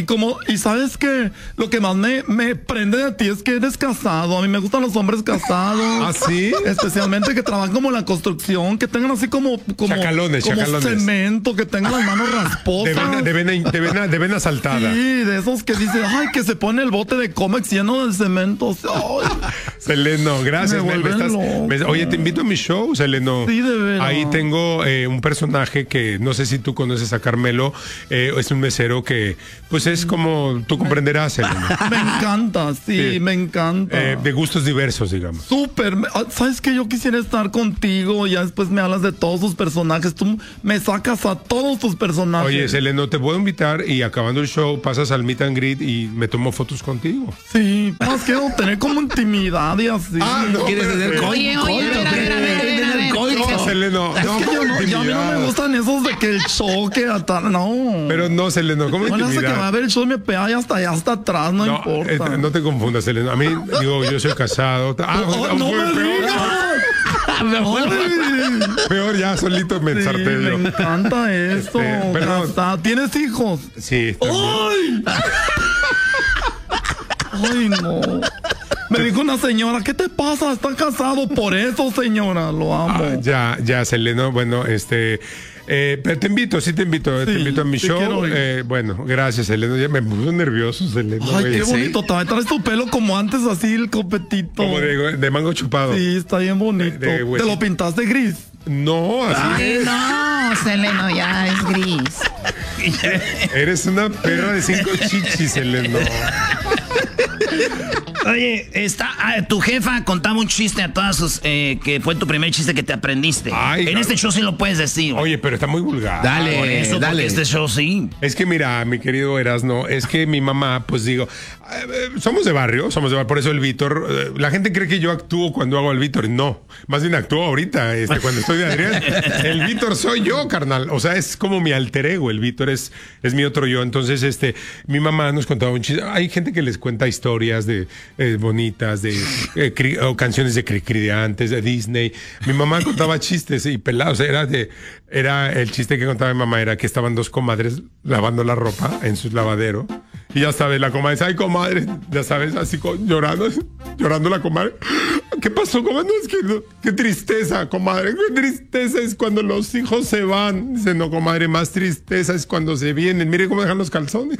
y sabes que lo que más me prende de ti es que eres casado. A mí me gustan los hombres casados. ¿Ah, sí? Especialmente que trabajan como en la construcción, que tengan así como chacalones. cemento, que tengan las manos rasposas. De vena saltada. Sí, de esos que dicen, ay, que se pone el bote de Comex lleno de cemento. Ay, Seleno, gracias. Oye, te invito a mi show, Seleno. Sí, de veras. Ahí tengo un personaje que no sé si tú conoces a Carmelo. Es un mesero que, pues es como tú comprenderás, Seleno. Me encanta, sí, me encanta. De gustos diversos, digamos. Súper. ¿Sabes qué? Yo quisiera estar contigo. Ya después me hablas de todos tus personajes. Tú me sacas a todos tus personajes. Oye, Seleno, te puedo invitar y acabando el show pasas al meet and greet y me tomo fotos contigo. Sí, más quiero tener como intimidad y así. No quieres tener coito. No, Seleno. Es que ya a mí no me gustan esos de que el choque atrás, no. Pero no, Seleno, ¿cómo Bueno, hace intimidad? que va a ver el show y me pega y hasta allá, hasta atrás, no importa. No te confundas, Seleno. A mí, digo, yo soy casado. No me digas. Peor ya, solito me ensarté yo. Me encanta eso. Perdón. ¿Tienes hijos? Sí. ¡Ay! ¡Ay, no! Me dijo una señora, ¿qué te pasa? ¿Estás casado? Por eso, señora, lo amo. Ya, Seleno. Bueno, pero te invito a mi show. Bueno, gracias, Seleno. Ya me puso nervioso, Seleno. Ay, qué bonito. Te traes tu pelo como antes, así, el copetito. Como de mango chupado. Sí, está bien bonito. ¿Te lo pintaste gris? No, así. Ay, no, Seleno, ya es gris. Eres una perra de 5 chichis, Seleno. Oye, tu jefa contaba un chiste a todas sus, que fue tu primer chiste que te aprendiste. Ay, en este show sí lo puedes decir. Oye, pero está muy vulgar. Dale, Por eso, dale. porque este show sí. Es que mira, mi querido Erasno, es que mi mamá, pues digo, somos de barrio, por eso el Víctor, la gente cree que yo actúo cuando hago el Víctor, no, más bien actúo ahorita, cuando estoy de Adrián. El Víctor soy yo, carnal, o sea, es como mi alter ego, el Víctor es mi otro yo. Entonces, mi mamá nos contaba un chiste. Hay gente que les cuenta historias de bonitas, o canciones de Cricri de antes, de Disney. Mi mamá contaba chistes y pelados, era el chiste que contaba mi mamá, era que estaban dos comadres lavando la ropa en su lavadero. Y ya sabes, la comadre dice, ay, comadre, ya sabes, así llorando la comadre. ¿Qué pasó, comadre? No, es que qué tristeza, comadre, qué tristeza es cuando los hijos se van. Dice, no, comadre, más tristeza es cuando se vienen. Mire cómo dejan los calzones.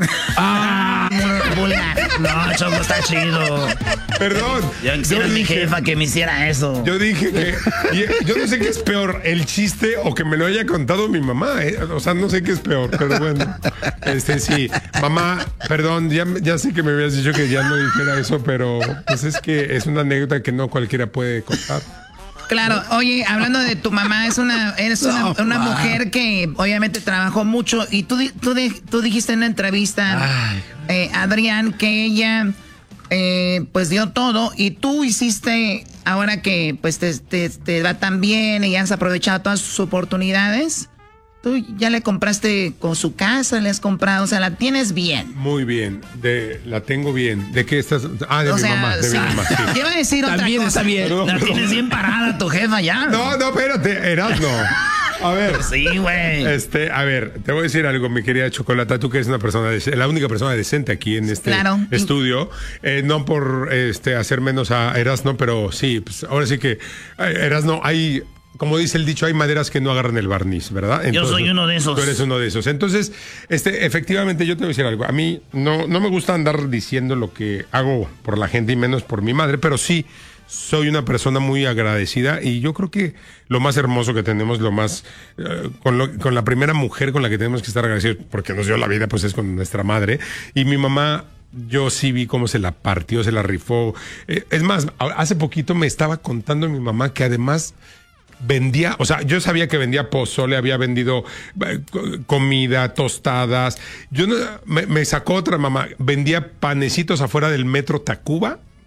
No, Choco, está chido. Perdón. Yo quisiera a mi jefa que me hiciera eso. Yo dije que yo no sé qué es peor, el chiste o que me lo haya contado mi mamá. O sea, no sé qué es peor, pero bueno. Sí, mamá, perdón, ya sé que me habías dicho que ya no dijera eso, pero pues es que es una anécdota que no cualquiera puede contar. Claro, oye, hablando de tu mamá, eres una mujer que obviamente trabajó mucho y tú dijiste en una entrevista, Adrián, que ella pues dio todo y tú hiciste, ahora que pues te va tan bien y has aprovechado todas sus oportunidades, tú ya le compraste con su casa, le has comprado, o sea, la tienes bien. Muy bien, la tengo bien. ¿De qué estás? De mi mamá, de mi mamá, sí. Te iba a decir otra cosa. Está bien. La tienes bien parada tu jefa ya. No, espérate, Erasno. A ver. Sí, güey. A ver, te voy a decir algo, mi querida Chocolata, tú que eres una persona la única persona decente aquí en este estudio, no por hacer menos a Erasno, pero sí, pues ahora sí que Erasno, hay, como dice el dicho, hay maderas que no agarran el barniz, ¿verdad? Entonces, yo soy uno de esos. Tú eres uno de esos. Entonces, efectivamente, yo te voy a decir algo. A mí no me gusta andar diciendo lo que hago por la gente y menos por mi madre, pero sí soy una persona muy agradecida y yo creo que lo más hermoso que tenemos, lo más con la primera mujer con la que tenemos que estar agradecidos porque nos dio la vida, pues es con nuestra madre. Y mi mamá, yo sí vi cómo se la partió, se la rifó. Es más, hace poquito me estaba contando mi mamá que además vendía, o sea, yo sabía que vendía pozole, había vendido comida, tostadas. Me sacó otra mamá, vendía panecitos afuera del metro Tacuba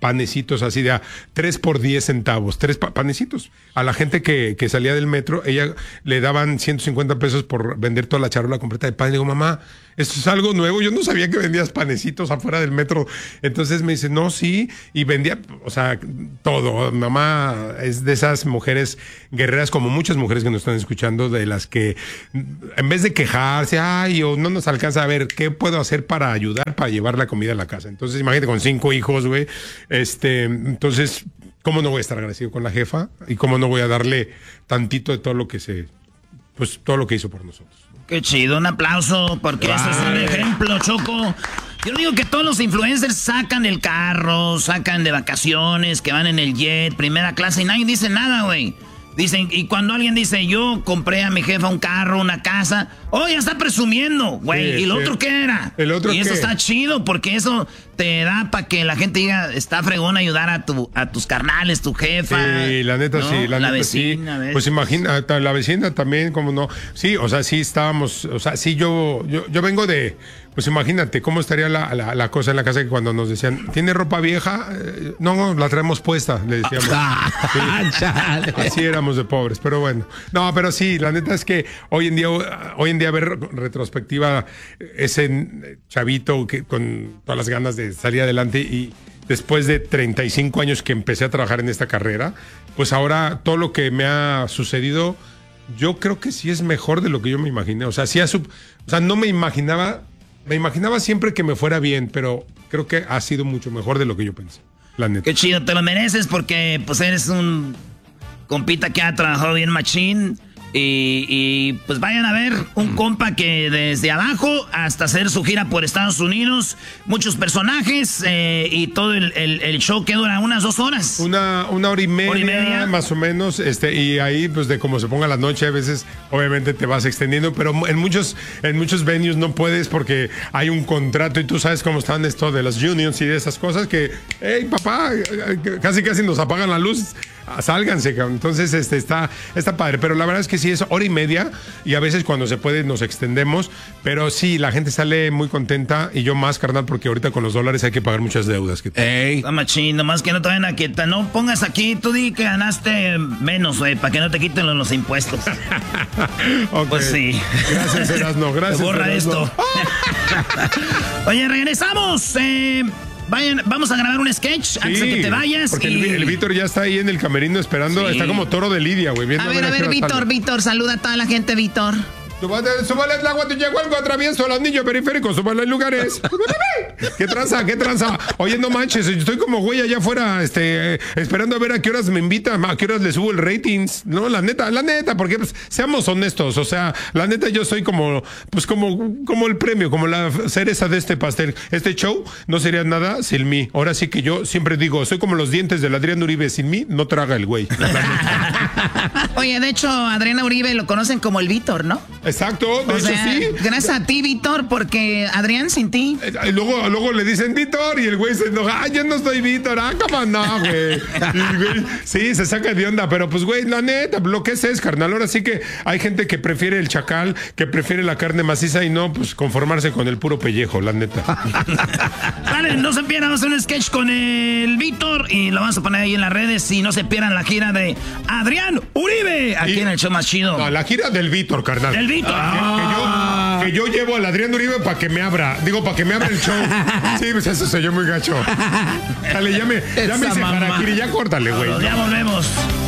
panecitos así de a 3 por 10 centavos, 3 panecitos. A la gente que salía del metro, ella le daban 150 pesos por vender toda la charola completa de pan. Y le digo, mamá, esto es algo nuevo, yo no sabía que vendías panecitos afuera del metro. Entonces me dice, no, sí, y vendía, o sea, todo. Mamá es de esas mujeres guerreras, como muchas mujeres que nos están escuchando, de las que en vez de quejarse, ay, o no nos alcanza a ver qué puedo hacer para ayudar, para llevar la comida a la casa. Entonces, imagínate, con 5 hijos, güey, entonces, ¿cómo no voy a estar agradecido con la jefa? Y cómo no voy a darle tantito de todo lo que todo lo que hizo por nosotros. Qué chido, un aplauso, porque eso es un ejemplo, Choco. Yo digo que todos los influencers sacan el carro, sacan de vacaciones, que van en el jet, primera clase, y nadie dice nada, güey. Dicen, y cuando alguien dice, yo compré a mi jefa un carro, una casa, ya está presumiendo, güey. Sí, ¿y lo otro qué era? ¿El otro y qué? eso está chido, porque eso te da para que la gente diga, está fregón ayudar a tus carnales, tu jefa. Sí, la neta, ¿no? Sí. La vecina, sí. Pues imagina, la vecina también, como no. Sí, o sea, sí estábamos, o sea, sí, yo vengo de... Pues imagínate cómo estaría la cosa en la casa, que cuando nos decían, ¿tiene ropa vieja? No, la traemos puesta, le decíamos. Sí. Así éramos de pobres, pero bueno. No, pero sí, la neta es que hoy en día ver retrospectiva ese chavito que con todas las ganas de salir adelante, y después de 35 años que empecé a trabajar en esta carrera, pues ahora todo lo que me ha sucedido, yo creo que sí es mejor de lo que yo me imaginé. O sea, no me imaginaba... Me imaginaba siempre que me fuera bien, pero creo que ha sido mucho mejor de lo que yo pensé, la neta. Qué chido, te lo mereces porque pues eres un compita que ha trabajado bien machín. Y pues vayan a ver un compa que desde abajo hasta hacer su gira por Estados Unidos, muchos personajes y todo el show que dura unas 2 horas. Una hora y media, más o menos, y ahí pues de cómo se ponga la noche, a veces obviamente te vas extendiendo, pero en muchos venues no puedes porque hay un contrato y tú sabes cómo están esto de las unions y de esas cosas que, hey papá, casi nos apagan la luz. Sálganse, cabrón. Entonces está padre, pero la verdad es que sí es hora y media y a veces cuando se puede nos extendemos, pero sí, la gente sale muy contenta y yo más, carnal, porque ahorita con los dólares hay que pagar muchas deudas. Está machín, nomás que no te vayan a quitar, no pongas aquí, tú di que ganaste menos, para que no te quiten los impuestos. Okay. Pues sí. Gracias, Erasno, gracias. Te borra Erasno. esto. Oye, regresamos. Vamos a grabar un sketch antes de que te vayas. Porque el Víctor ya está ahí en el camerino esperando. Sí. Está como toro de Lidia, güey. A ver, Víctor, saluda a toda la gente, Víctor. Súbale el agua, te llegó algo atravieso, los niños periféricos, súbale en lugares. ¿Qué tranza? Oye, no manches, estoy como güey allá afuera, esperando a ver a qué horas me invitan, a qué horas le subo el ratings. No, la neta, porque pues, seamos honestos, o sea, la neta yo soy como el premio, como la cereza de este pastel. Este show no sería nada sin mí. Ahora sí que yo siempre digo, soy como los dientes del Adrián Uribe, sin mí no traga el güey. Oye, de hecho, Adrián Uribe lo conocen como el Víctor, ¿no? Exacto, de hecho sí. Gracias a ti, Víctor, porque Adrián sin ti. Y luego le dicen Víctor y el güey se enoja, yo no soy Víctor, cómo no, güey. Sí, se saca de onda, pero pues güey, la neta, lo que es carnal. Ahora sí que hay gente que prefiere el chacal, que prefiere la carne maciza y no pues conformarse con el puro pellejo, la neta. Vale, no se pierdan, vamos a hacer un sketch con el Víctor y lo vamos a poner ahí en las redes y no se pierdan la gira de Adrián Uribe aquí en el show más chido. No, la gira del Víctor, carnal. Del Víctor. Que yo llevo al Adrián Uribe para que me abra el show. Sí, pues eso soy yo muy gacho. Dale, ya me hice harakiri, ya córtale, güey. Ya volvemos.